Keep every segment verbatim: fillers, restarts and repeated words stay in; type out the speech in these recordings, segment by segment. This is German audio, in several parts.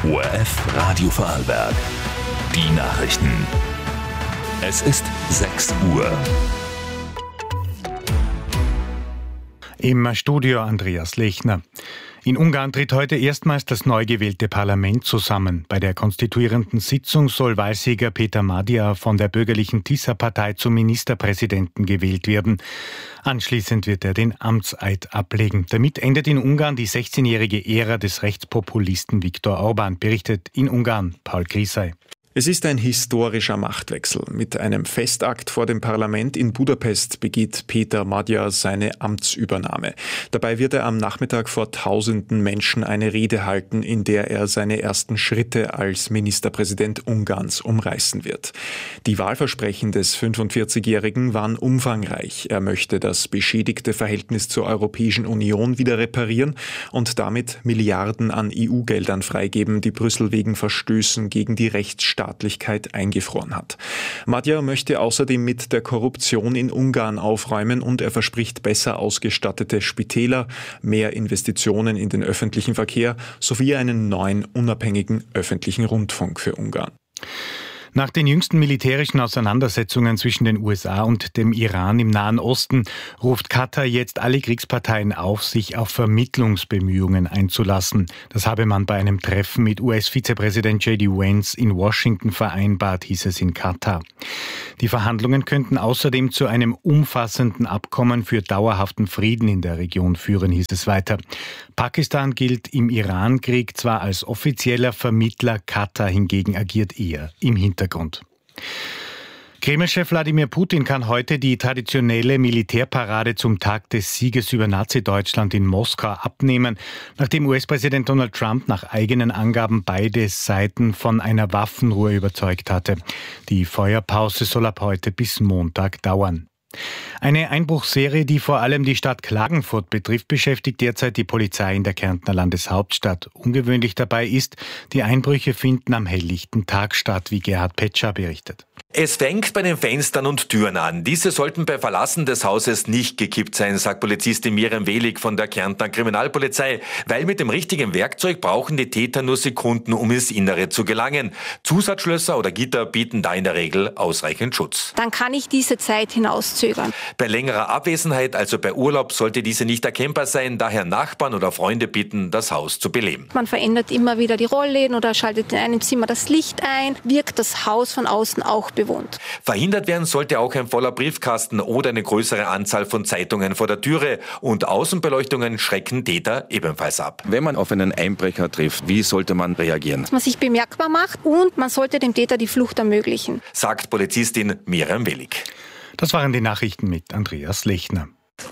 O R F Radio Vorarlberg. Die Nachrichten. Es ist sechs Uhr. Im Studio Andreas Lechner. In Ungarn tritt heute erstmals das neu gewählte Parlament zusammen. Bei der konstituierenden Sitzung soll Wahlsieger Peter Magyar von der bürgerlichen Tisza-Partei zum Ministerpräsidenten gewählt werden. Anschließend wird er den Amtseid ablegen. Damit endet in Ungarn die sechzehnjährige Ära des Rechtspopulisten Viktor Orbán, berichtet in Ungarn Paul Griesei. Es ist ein historischer Machtwechsel. Mit einem Festakt vor dem Parlament in Budapest begeht Peter Magyar seine Amtsübernahme. Dabei wird er am Nachmittag vor tausenden Menschen eine Rede halten, in der er seine ersten Schritte als Ministerpräsident Ungarns umreißen wird. Die Wahlversprechen des fünfundvierzigjährigen waren umfangreich. Er möchte das beschädigte Verhältnis zur Europäischen Union wieder reparieren und damit Milliarden an E U-Geldern freigeben, die Brüssel wegen Verstößen gegen die Rechtsstaatlichkeit Staatlichkeit eingefroren hat. Magyar möchte außerdem mit der Korruption in Ungarn aufräumen und er verspricht besser ausgestattete Spitäler, mehr Investitionen in den öffentlichen Verkehr sowie einen neuen unabhängigen öffentlichen Rundfunk für Ungarn. Nach den jüngsten militärischen Auseinandersetzungen zwischen den U S A und dem Iran im Nahen Osten ruft Katar jetzt alle Kriegsparteien auf, sich auf Vermittlungsbemühungen einzulassen. Das habe man bei einem Treffen mit U S-Vizepräsident J D Vance in Washington vereinbart, hieß es in Katar. Die Verhandlungen könnten außerdem zu einem umfassenden Abkommen für dauerhaften Frieden in der Region führen, hieß es weiter. Pakistan gilt im Iran-Krieg zwar als offizieller Vermittler, Katar hingegen agiert eher im Hintergrund. Kreml-Chef Wladimir Putin kann heute die traditionelle Militärparade zum Tag des Sieges über Nazi-Deutschland in Moskau abnehmen, nachdem U S-Präsident Donald Trump nach eigenen Angaben beide Seiten von einer Waffenruhe überzeugt hatte. Die Feuerpause soll ab heute bis Montag dauern. Eine Einbruchsserie, die vor allem die Stadt Klagenfurt betrifft, beschäftigt derzeit die Polizei in der Kärntner Landeshauptstadt. Ungewöhnlich dabei ist, die Einbrüche finden am helllichten Tag statt, wie Gerhard Petscher berichtet. Es fängt bei den Fenstern und Türen an. Diese sollten bei Verlassen des Hauses nicht gekippt sein, sagt Polizistin Miriam Welig von der Kärntner Kriminalpolizei. Weil mit dem richtigen Werkzeug brauchen die Täter nur Sekunden, um ins Innere zu gelangen. Zusatzschlösser oder Gitter bieten da in der Regel ausreichend Schutz. Dann kann ich diese Zeit hinauszögern. Bei längerer Abwesenheit, also bei Urlaub, sollte diese nicht erkennbar sein. Daher Nachbarn oder Freunde bitten, das Haus zu beleben. Man verändert immer wieder die Rollläden oder schaltet in einem Zimmer das Licht ein, wirkt das Haus von außen auch bewohnt. Verhindert werden sollte auch ein voller Briefkasten oder eine größere Anzahl von Zeitungen vor der Türe. Und Außenbeleuchtungen schrecken Täter ebenfalls ab. Wenn man auf einen Einbrecher trifft, wie sollte man reagieren? Dass man sich bemerkbar macht und man sollte dem Täter die Flucht ermöglichen, sagt Polizistin Miriam Welig. Das waren die Nachrichten mit Andreas Lechner.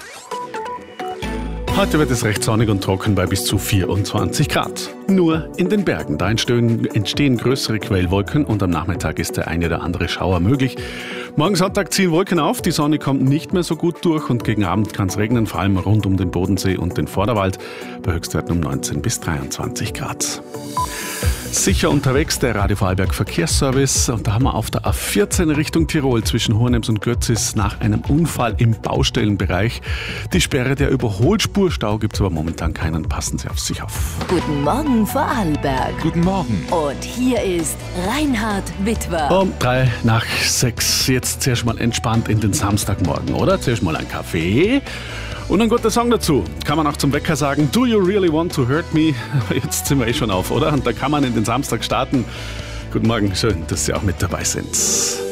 Heute wird es recht sonnig und trocken bei bis zu vierundzwanzig Grad. Nur in den Bergen, da entstehen, entstehen größere Quellwolken und am Nachmittag ist der eine oder andere Schauer möglich. Morgen Sonntag ziehen Wolken auf, die Sonne kommt nicht mehr so gut durch und gegen Abend kann es regnen, vor allem rund um den Bodensee und den Vorderwald, bei Höchstwerten um neunzehn bis dreiundzwanzig Grad. Sicher unterwegs, der Radio Vorarlberg Verkehrsservice. Und da haben wir auf der A vierzehn Richtung Tirol zwischen Hohenems und Götzis nach einem Unfall im Baustellenbereich die Sperre der Überholspur. Stau gibt es aber momentan keinen. Passen Sie auf sich auf. Guten Morgen Vorarlberg. Guten Morgen. Und hier ist Reinhard Witwer. Um drei nach sechs. Jetzt zuerst mal entspannt in den Samstagmorgen, oder? Zuerst mal ein Kaffee. Und ein guter Song dazu. Kann man auch zum Wecker sagen, Do You Really Want to Hurt Me? Jetzt sind wir eh schon auf, oder? Und da kann man in den Samstag starten. Guten Morgen, schön, dass Sie auch mit dabei sind.